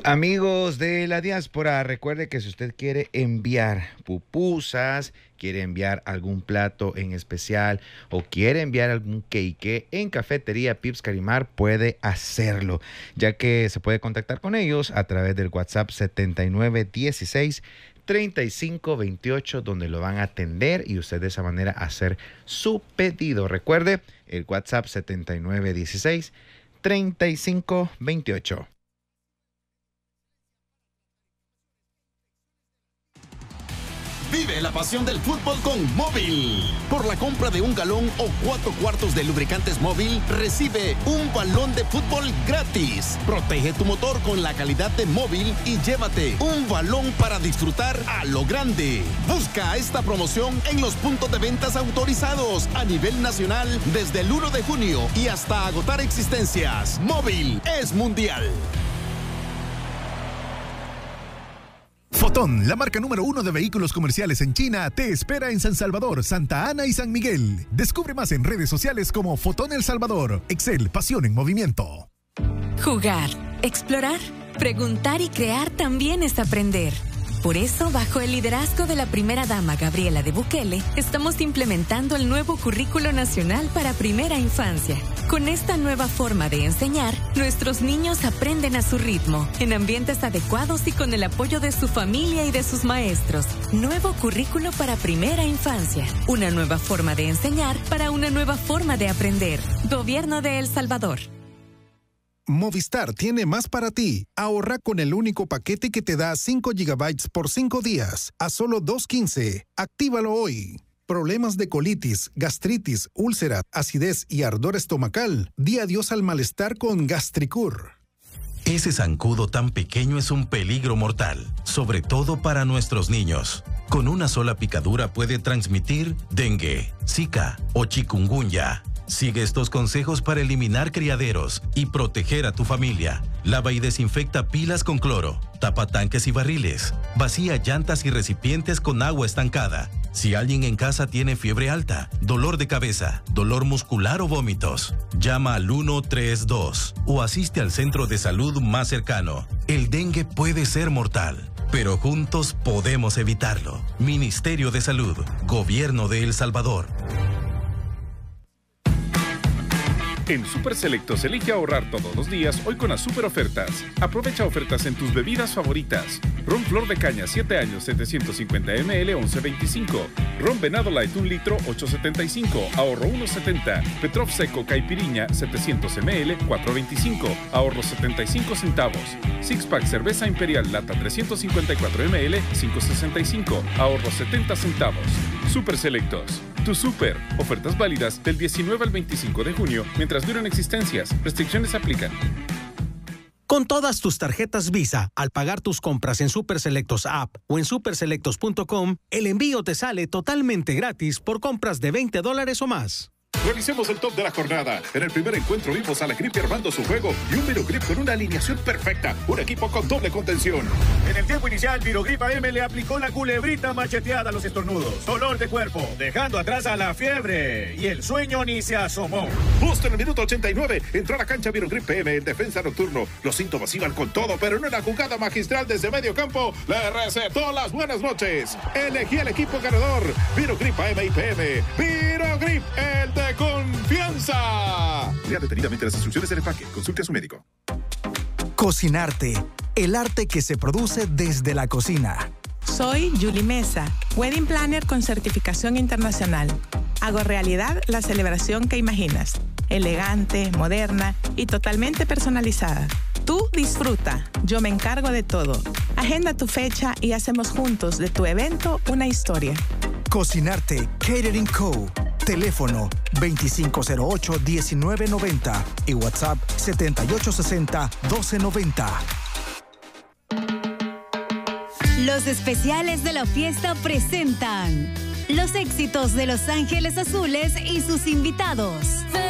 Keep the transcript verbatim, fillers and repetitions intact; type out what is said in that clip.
Amigos de la diáspora, recuerde que si usted quiere enviar pupusas, quiere enviar algún plato en especial o quiere enviar algún cake en Cafetería Pips Carimar, puede hacerlo, ya que se puede contactar con ellos a través del WhatsApp setenta y nueve dieciséis treinta y cinco veintiocho, donde lo van a atender y usted de esa manera hacer su pedido. Recuerde el WhatsApp setenta y nueve dieciséis treinta y cinco veintiocho. Vive la pasión del fútbol con Móvil. Por la compra de un galón o cuatro cuartos de lubricantes Móvil, recibe un balón de fútbol gratis. Protege tu motor con la calidad de Móvil y llévate un balón para disfrutar a lo grande. Busca esta promoción en los puntos de ventas autorizados a nivel nacional desde el primero de junio y hasta agotar existencias. Móvil es mundial. Fotón, la marca número uno de vehículos comerciales en China, te espera en San Salvador, Santa Ana y San Miguel. Descubre más en redes sociales como Fotón El Salvador. Excel, pasión en movimiento. Jugar, explorar, preguntar y crear también es aprender. Por eso, bajo el liderazgo de la primera dama Gabriela de Bukele, estamos implementando el nuevo Currículo Nacional para Primera Infancia. Con esta nueva forma de enseñar, nuestros niños aprenden a su ritmo, en ambientes adecuados y con el apoyo de su familia y de sus maestros. Nuevo Currículo para Primera Infancia. Una nueva forma de enseñar para una nueva forma de aprender. Gobierno de El Salvador. Movistar tiene más para ti. Ahorra con el único paquete que te da cinco gigabytes por cinco días a solo dos quince. Actívalo hoy. Problemas de colitis, gastritis, úlcera, acidez y ardor estomacal. Di adiós al malestar con Gastricur. Ese zancudo tan pequeño es un peligro mortal, sobre todo para nuestros niños. Con una sola picadura puede transmitir dengue, zika o chikungunya. Sigue estos consejos para eliminar criaderos y proteger a tu familia. Lava y desinfecta pilas con cloro. Tapa tanques y barriles. Vacía llantas y recipientes con agua estancada. Si alguien en casa tiene fiebre alta, dolor de cabeza, dolor muscular o vómitos, llama al uno tres dos o asiste al centro de salud más cercano. El dengue puede ser mortal, pero juntos podemos evitarlo. Ministerio de Salud, Gobierno de El Salvador. En Super Selectos elige ahorrar todos los días hoy con las super ofertas. Aprovecha ofertas en tus bebidas favoritas. Ron Flor de Caña siete años setecientos cincuenta mililitros once veinticinco. Ron Venado Light un litro ocho setenta y cinco, ahorro uno setenta. Petrov Seco Caipiriña setecientos mililitros cuatro veinticinco, ahorro setenta y cinco centavos. Six Pack Cerveza Imperial Lata trescientos cincuenta y cuatro mililitros cinco sesenta y cinco, ahorro setenta centavos. Super Selectos, tu super. Ofertas válidas del diecinueve al veinticinco de junio mientras duran existencias. Restricciones aplican. Con todas tus tarjetas Visa, al pagar tus compras en Super Selectos App o en super selectos punto com, el envío te sale totalmente gratis por compras de veinte dólares o más. Realicemos el top de la jornada. En el primer encuentro vimos a la Grip armando su juego y un Virogrip con una alineación perfecta. Un equipo con doble contención. En el tiempo inicial, Virogrip A M le aplicó la culebrita macheteada a los estornudos. Dolor de cuerpo, dejando atrás a la fiebre. Y el sueño ni se asomó. Justo en el minuto ochenta y nueve, entró a la cancha Virogrip P M en defensa nocturno. Los síntomas iban con todo, pero en una jugada magistral desde medio campo, le recetó las buenas noches. Elegí el equipo ganador. Virogrip A M y P M. Virogrip, el de confianza. Lea detenidamente las instrucciones del empaque. Consulte a su médico. Cocinarte, el arte que se produce desde la cocina. Soy Julie Mesa, Wedding Planner con certificación internacional. Hago realidad la celebración que imaginas. Elegante, moderna y totalmente personalizada. Tú disfruta, yo me encargo de todo. Agenda tu fecha y hacemos juntos de tu evento una historia. Cocinarte, Catering Co. Teléfono veinticinco cero ocho, diecinueve noventa y WhatsApp setenta y ocho sesenta, doce noventa. Los especiales de la fiesta presentan los éxitos de Los Ángeles Azules y sus invitados.